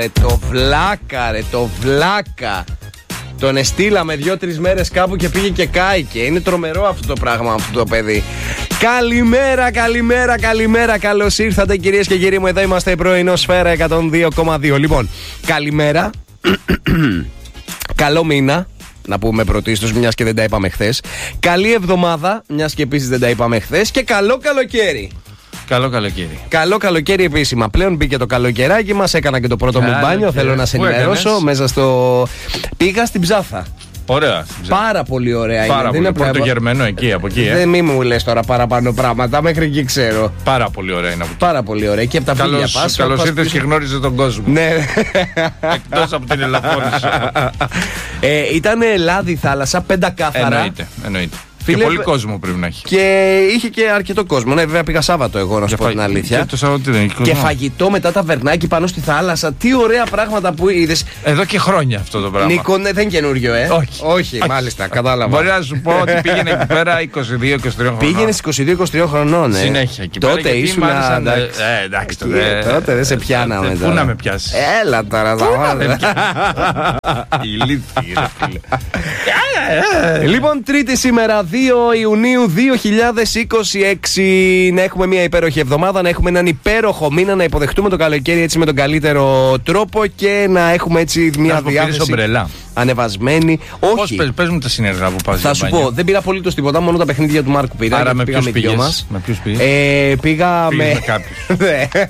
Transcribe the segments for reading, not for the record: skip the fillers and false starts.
Το βλάκα, ρε, το βλάκα. Τον εστήλαμε 2-3 μέρες κάπου και πήγε και κάηκε. Είναι τρομερό αυτό το πράγμα, αυτό το παιδί. Καλημέρα, καλημέρα, καλημέρα. Καλώς ήρθατε, κυρίες και κύριοι μου. Εδώ είμαστε, η πρωινό Σφαίρα 102,2. Λοιπόν, καλημέρα. Καλό μήνα. Να πούμε πρωτίστως, μιας και δεν τα είπαμε χθες. Καλή εβδομάδα, μιας και επίσης δεν τα είπαμε χθες. Και καλό καλοκαίρι. Καλό καλοκαίρι. Καλό καλοκαίρι επίσημα. Πλέον μπήκε το καλοκαιράκι μας. Έκανα και το πρώτο μου μπάνιο. Θέλω να σε ενημερώσω. Μέσα στο. Πήγα στην Ψάθα. Ωραία. Πάρα πολύ ωραία. Πάρα είναι. πολύ. Πρωτογερμένο εκεί, από εκεί. Δεν μη μου λες τώρα παραπάνω πράγματα. Μέχρι εκεί ξέρω. Πάρα πολύ ωραία είναι από εκεί. Πάρα πολύ ωραία. Και από τα φίλια πας. Καλώς ήρθες και γνώριζε τον κόσμο. Ναι. Εκτός από την Ελαφώνησο. Ήταν λάδι θάλασσα, πεντακάθαρα. Εννοείται. Φίλε, και πολύ κόσμο πρέπει να έχει. Και είχε και αρκετό κόσμο. Ναι, βέβαια πήγα Σάββατο εγώ, να σου πω την αλήθεια. Και το Σάββατο δεν έχει κόσμο. Και φαγητό μετά ταβερνάκι πάνω στη θάλασσα. Τι ωραία πράγματα που είδες. Εδώ και χρόνια αυτό το πράγμα. Νίκο, ναι, δεν είναι καινούριο, Όχι, μάλιστα, κατάλαβα. Μπορεί να σου πω ότι πήγαινε εκεί πέρα 22-23 χρονών. Πήγαινε 22-23 χρονών, Συνέχεια εκεί τότε πέρα. Τότε ήσουν. Εντάξει, τότε δεν σε πιάναμε. Πού να με πιάσει. Έλα τώρα, Ζαβάρδα. Ηλίθιοι, ρε φίλε. Λοιπόν, Τρίτη σήμερα, 2 Ιουνίου 2026. Να έχουμε μια υπέροχη εβδομάδα, να έχουμε έναν υπέροχο μήνα, να υποδεχτούμε το καλοκαίρι έτσι με τον καλύτερο τρόπο και να έχουμε έτσι μια διάθεση ανεβασμένη. Όχι. Πες μου τα συνεργά που πας. Θα σου πω, δεν πήρα απολύτως τίποτα, μόνο τα παιχνίδια του Μάρκου πήρα. Άρα με ποιους πήγες? Πήγα με κάποιους.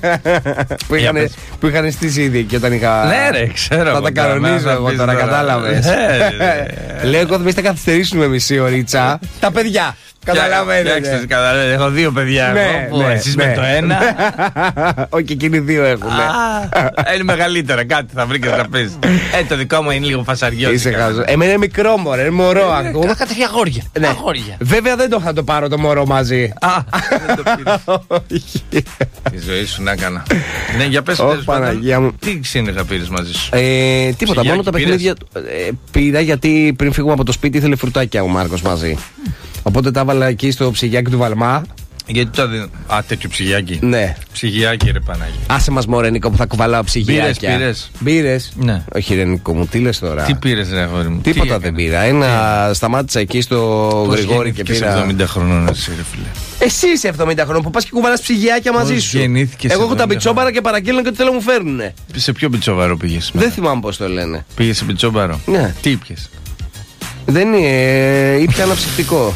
Που είχαν στήσει ήδη και όταν είχα. Ναι, ρε, ξέρω. Θα τα κανονίζω εγώ τώρα, κατάλαβες. Λέω, εγώ θα καθυστερήσουμε μισή ωρίτσα. Τα παιδιά. Καταλαβαίνετε. Έχω 2 παιδιά. Εσείς με το ένα. Όχι, εκείνοι 2 έχουν. Είναι μεγαλύτερα, κάτι θα βρει και θα πεις. Το δικό μου είναι λίγο φασαριό. Είσαι χάζο. Εμένα είναι μικρό μωρέ, μωρό ακόμα. Είχα τέτοια αγόρια. Βέβαια δεν το θα το πάρω το μωρό μαζί. Δεν το πήρες. Τη ζωή σου να έκανα. Ναι, για πες. Τι ξύνεγα πήρες μαζί σου? Τίποτα, μόνο τα παιχνίδια πήρα γιατί πριν φύγουμε από το σπίτι ήθελε φρουτάκια ο Μάρκος μαζί. Οπότε τα έβαλα εκεί στο ψυγιάκι του Βαλμά. Γιατί το δίνω. Τέτοιο ψυγιάκι. Ναι. Ψυγιάκι, ρε Πανάγι. Άσε μας μωρέ Νίκο που θα κουβαλάω ψυγιάκια. Μπήρες. Ναι. Όχι ρε Νίκο μου, τι λες τώρα? Τι πήρες ρε αγόρι μου? Τίποτα δεν πήρα. Σταμάτησα εκεί στο Γρηγόρη και πήρα. 70 χρονών εσύ ρε φίλε. Εσύ είσαι 70 χρονών που πας και κουβαλάς ψυγιάκια μαζί σου. Εγώ έχω τα μπιτσόμπαρα και παραγγέλνω και ό,τι θέλω να μου φέρνουνε. Σε ποιο μπιτσόμπαρο πήγες? Δεν θυμάμαι πώς το λένε. Πήγες σε μπιτσόμπαρο? Ναι. Τι ήπιες? Δεν είναι. Ήπια αναψυκτικό.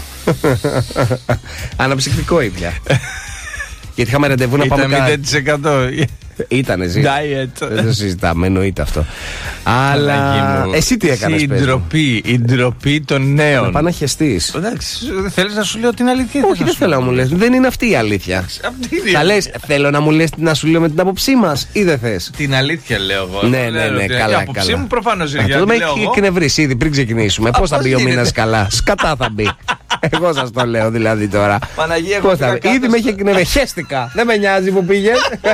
Αναψυκτικό ήπια. Γιατί είχαμε ραντεβού να πάμε. Ήταν 0%. Ήτανε ζει. Δεν το συζητάμε, εννοείται αυτό. Αλλά εσύ τι έκανες? Η ντροπή των νέων. Να πάνε να χεστείς. Εντάξει, θέλεις να σου λέω την αλήθεια? Όχι, δεν θέλω να μου λες. Δεν είναι αυτή η αλήθεια. Θα λες, θέλω να μου λες να σου λέω με την άποψή μας ή δεν θες? Την αλήθεια λέω εγώ. Ναι, καλά. Η άποψή μου προφανώς είναι. Αυτό με έχει εκνευρίσει ήδη πριν ξεκινήσουμε. Πώς θα μπει ο μήνας καλά? Σκατά θα μπει. Εγώ σας το λέω δηλαδή τώρα. Παναγία, ήδη με έχει εκνευρίσει. Χέστηκα. Δεν με νοιάζει που πήγε.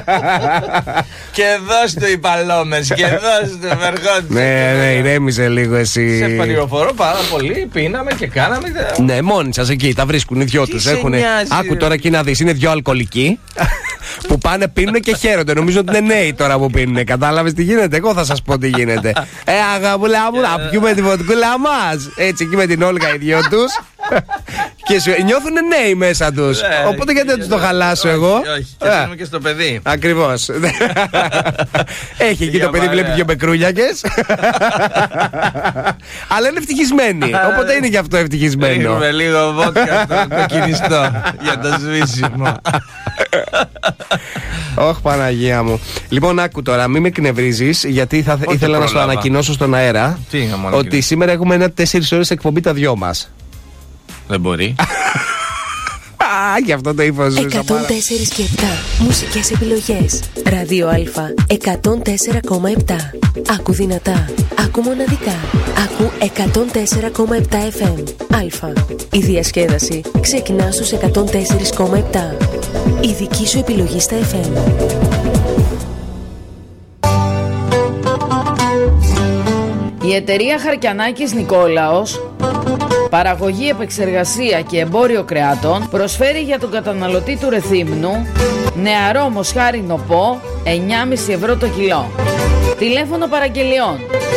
Και δώσ' του οι παλόμες. Και δώσ' του βεργόντες. Ναι, ηρέμησε λίγο εσύ. Σε πληροφορώ πάρα πολύ. Πίναμε και κάναμε. Ναι, μόνοι σας εκεί τα βρίσκουν οι δυο τους. Άκου τώρα εκεί να δεις. Είναι 2 αλκοολικοί που πάνε, πίνουν και χαίρονται. Νομίζω ότι είναι νέοι τώρα που πίνουν. Κατάλαβες τι γίνεται? Εγώ θα σας πω τι γίνεται. Αγαπούλα μου, να πιούμε τη βοτκούλα μας. Έτσι εκεί με την Όλγα οι δυο τους. Και νιώθουν νέοι μέσα τους. Οπότε γιατί να τους το χαλάσω εγώ? Όχι, και θέλουμε και στο παιδί. Ακριβώς. Έχει εκεί το παιδί, βλέπει 2 μπεκρούλιακες. Αλλά είναι ευτυχισμένοι. Οπότε είναι γι' αυτό ευτυχισμένο. Ρίχνουμε λίγο βότκα στο κοκκινιστό για το σβήσιμο. Όχι Παναγία μου. Λοιπόν, άκου τώρα, μην με εκνευρίζεις, γιατί ήθελα να σου ανακοινώσω στον αέρα ότι σήμερα έχουμε ένα 4 ώρες εκπομπή τα δυο μας. Δεν μπορεί. Γι' αυτό το ύφος σου. 104 και 7 μουσικές επιλογές. Ράδιο Α 104,7. Άκου δυνατά. Άκου μοναδικά. Άκου 104,7 FM. Α. Η διασκέδαση ξεκινά στους 104,7. Η δική σου επιλογή στα FM. Η εταιρεία Χαρκιανάκης Νικόλαος, παραγωγή, επεξεργασία και εμπόριο κρεάτων, προσφέρει για τον καταναλωτή του Ρεθύμνου νεαρό μοσχάρι νοπό 9,5 ευρώ το κιλό. Τηλέφωνο παραγγελιών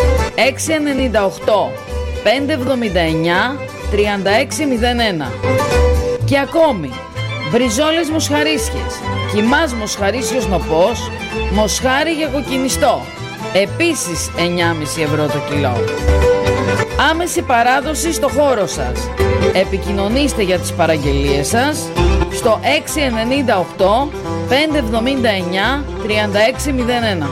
698 579 3601. Και ακόμη μπριζόλες μοσχαρίσιες, κιμάς μοσχαρίσιος νοπός, μοσχάρι για κοκκινιστό, επίσης 9,5 ευρώ το κιλό. Άμεση παράδοση στο χώρο σας. Επικοινωνήστε για τις παραγγελίες σας στο 698 579 3601.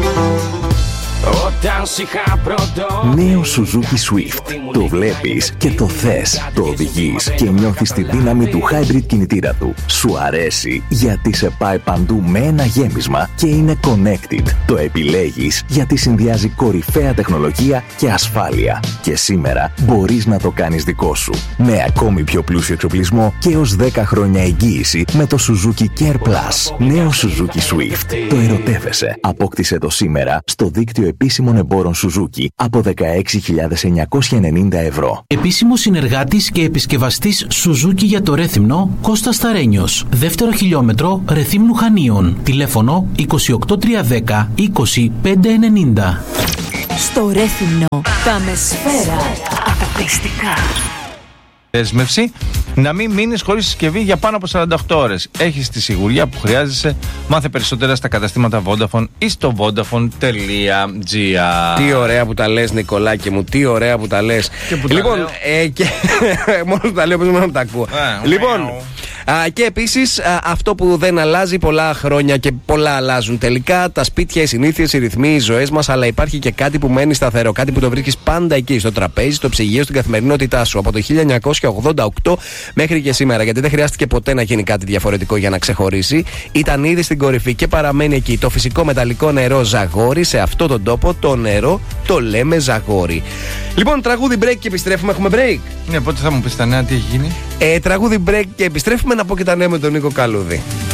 Νέο Suzuki Swift. Το βλέπεις και το θες. Το οδηγείς και νιώθεις τη δύναμη του hybrid κινητήρα του. Σου αρέσει γιατί σε πάει παντού με ένα γέμισμα και είναι connected. Το επιλέγεις γιατί συνδυάζει κορυφαία τεχνολογία και ασφάλεια. Και σήμερα μπορείς να το κάνεις δικό σου. Με ακόμη πιο πλούσιο εξοπλισμό και έως 10 χρόνια εγγύηση με το Suzuki Care Plus. Νέο Suzuki Swift. Το ερωτεύεσαι. Απόκτησε το σήμερα στο δίκτυο επίσημων εμπόρων Suzuki από 16.990 ευρώ. Επίσημος συνεργάτης και επισκευαστής Suzuki για το Ρέθυμνο, Κώστας Σταρένιος. Δεύτερο χιλιόμετρο Ρεθύμνου Χανίων. Τηλέφωνο 28310 20590. Στο Ρέθυμνο πάμε σφαίρα αποκλειστικά. Δέσμευση να μην μείνεις χωρίς συσκευή για πάνω από 48 ώρες. Έχεις τη σιγουριά που χρειάζεσαι. Μάθε περισσότερα στα καταστήματα Vodafone ή στο vodafone.gr. Τι ωραία που τα λες, Νικολάκη μου, τι ωραία που τα λες. Λοιπόν, μόνο τα λέω, μόνο να τα ακούω. Λοιπόν, και επίσης αυτό που δεν αλλάζει πολλά χρόνια και πολλά αλλάζουν τελικά, τα σπίτια, οι συνήθειες, οι ρυθμοί, οι ζωές μας, αλλά υπάρχει και κάτι που μένει σταθερό, κάτι που το βρίσκεις πάντα εκεί, στο τραπέζι, στο ψυγείο, στην καθημερινότητά σου, από το 1988 μέχρι και σήμερα, γιατί δεν χρειάστηκε ποτέ να γίνει κάτι διαφορετικό για να ξεχωρίσει. Ήταν ήδη στην κορυφή και παραμένει εκεί. Το φυσικό μεταλλικό νερό Ζαγόρι, σε αυτόν τον τόπο το νερό το λέμε Ζαγόρι. Λοιπόν, τραγούδι break και επιστρέφουμε. Έχουμε break. Ναι, πότε θα μου πεις τα νέα, τι έχει γίνει. Τραγούδι break και επιστρέφουμε, να πω και τα νέα με τον Νίκο Καλούδη.